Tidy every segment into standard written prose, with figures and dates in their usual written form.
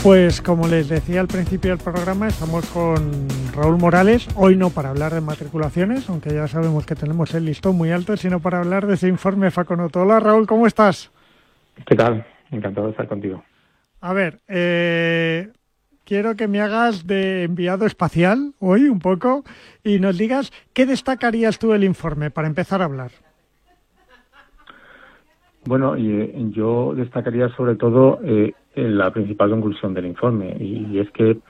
Pues como les decía al principio del programa, estamos con Raúl Morales, hoy no para hablar de matriculaciones, aunque ya sabemos que tenemos el listón muy alto, sino para hablar de ese informe Faconoto. Hola Raúl, ¿cómo estás? ¿Qué tal? Encantado de estar contigo. A ver, quiero que me hagas de enviado espacial hoy un poco y nos digas qué destacarías tú del informe para empezar a hablar. Bueno, yo destacaría sobre todo la principal conclusión del informe, y es que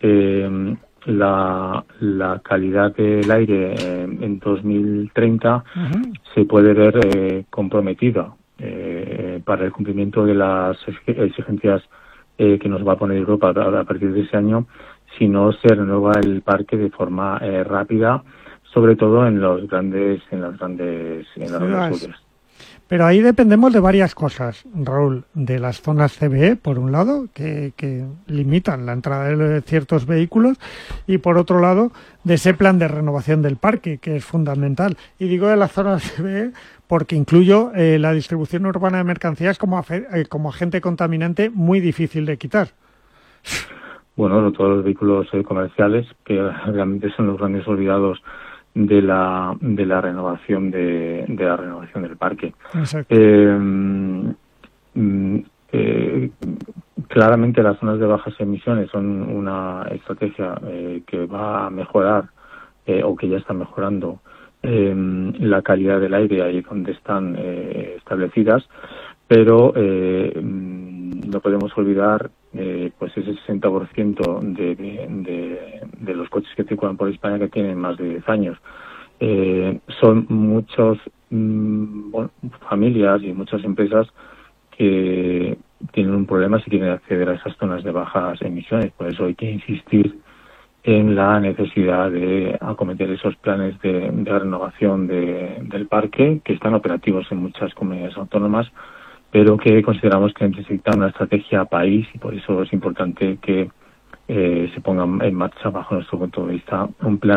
la calidad del aire en 2030 se puede ver comprometida para el cumplimiento de las exigencias que nos va a poner Europa a partir de ese año, si no se renueva el parque de forma rápida, sobre todo en las grandes urbes. Pero ahí dependemos de varias cosas, Raúl, de las zonas CBE, por un lado, que limitan la entrada de ciertos vehículos, y por otro lado, de ese plan de renovación del parque, que es fundamental. Y digo de las zonas CBE porque incluyo la distribución urbana de mercancías como agente contaminante muy difícil de quitar. Bueno, todos los vehículos comerciales, que realmente son los grandes olvidados de la renovación del parque. Claramente las zonas de bajas emisiones son una estrategia que va a mejorar o que ya está mejorando la calidad del aire ahí donde están establecidas, pero no podemos olvidar pues ese 60% de los coches que circulan por España que tienen más de 10 años. Son muchas familias y muchas empresas que tienen un problema si quieren acceder a esas zonas de bajas emisiones. Por eso hay que insistir en la necesidad de acometer esos planes de renovación del parque, que están operativos en muchas comunidades autónomas, pero que consideramos que necesitan una estrategia país, y por eso es importante que se ponga en marcha, bajo nuestro punto de vista, un plan